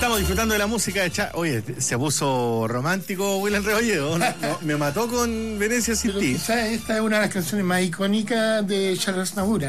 Estamos disfrutando de la música de Oye, se puso romántico William Rebolledo. Me mató con Venecia sin ti. Esta es una de las canciones más icónicas de Charles Aznavour.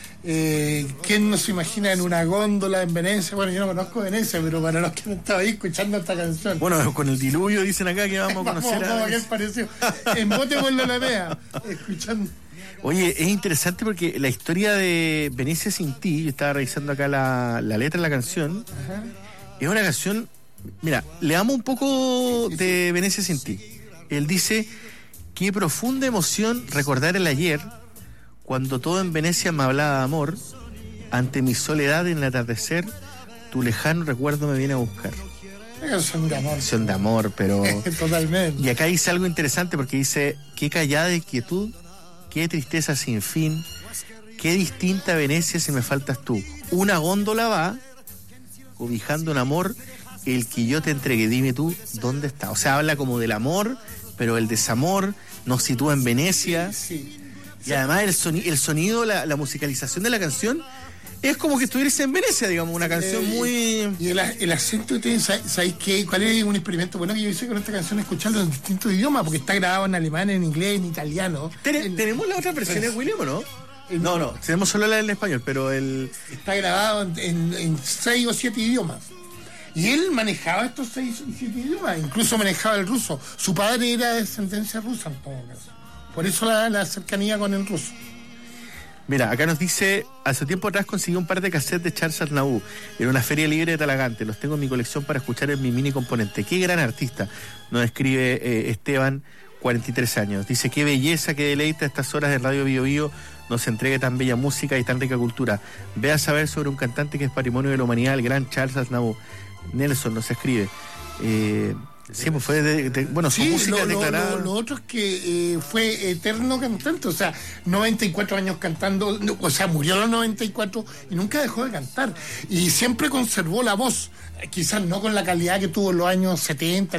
¿Quién no se imagina en una góndola en Venecia? Bueno, yo no conozco Venecia, pero para los que no estaban ahí escuchando esta canción. Bueno, con el diluvio dicen acá que vamos a conocer a ver. Pareció en bote por la Alameda, escuchando. Oye, es interesante porque la historia de Venecia sin ti, yo estaba revisando acá la letra de la canción. Ajá. Es una canción, mira, leamos un poco de Venecia sin ti. Él dice: qué profunda emoción recordar el ayer, cuando todo en Venecia me hablaba de amor, ante mi soledad en el atardecer, tu lejano recuerdo me viene a buscar. Una canción de amor. Canción de amor, pero... Totalmente. Y acá dice algo interesante porque dice: qué callada de quietud, qué tristeza sin fin, qué distinta Venecia si me faltas tú. Una góndola va cobijando un amor, el que yo te entregué, dime tú, ¿dónde está? O sea, habla como del amor, pero el desamor nos sitúa en Venecia. Sí. Y además el sonido, la musicalización de la canción es como que estuviese en Venecia, digamos, una canción muy... Y el acento que tiene, ¿sabéis qué? ¿Cuál es un experimento bueno que yo hice con esta canción? Escucharlo en distintos idiomas, porque está grabado en alemán, en inglés, en italiano. ¿Tenemos la otra versión en William o no? No, tenemos solo la en español, pero está grabado en 6 o 7 idiomas. Y él manejaba estos 6 o 7 idiomas, incluso manejaba el ruso. Su padre era de descendencia rusa en todo caso. Por eso la cercanía con el ruso. Mira, acá nos dice: hace tiempo atrás conseguí un par de cassettes de Charles Aznavour en una feria libre de Talagante. Los tengo en mi colección para escuchar en mi mini componente. Qué gran artista, nos escribe Esteban, 43 años. Dice: qué belleza, qué deleite a estas horas de Radio Bio Bio nos entregue tan bella música y tan rica cultura. Ve a saber sobre un cantante que es patrimonio de la humanidad, el gran Charles Aznavour. Nelson nos escribe. Sí, pues fue bueno, su música declarada. Lo otro es que fue eterno cantante, o sea, 94 años cantando, o sea, murió a los 94 y nunca dejó de cantar. Y siempre conservó la voz, quizás no con la calidad que tuvo en los años 70,